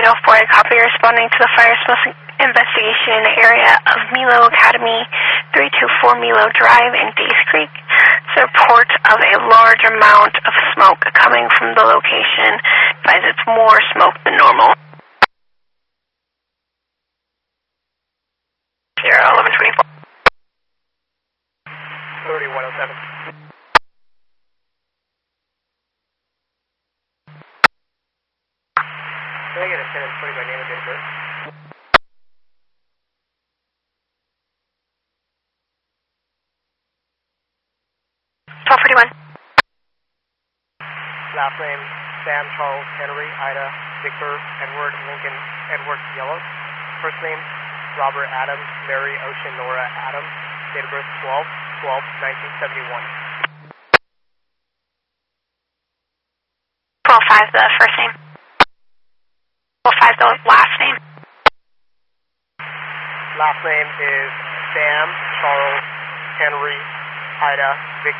904, I copy responding to the fire smoke investigation in the area of Milo Academy, 324 Milo Drive in Days Creek. It's a report of a large amount of smoke coming from the location. Advise it's more smoke than normal. 1124. 3107. Can I get a 10 and 20 by name and date of birth? Last name, Sam Charles Henry Ida Victor Edward Lincoln Edward Yellow. First name, Robert Adams Mary Ocean Nora Adams. Date of birth 12/12/1971. 12-5 the first name. 12-5 the last name. Last name is Sam Charles Henry Ida Victor.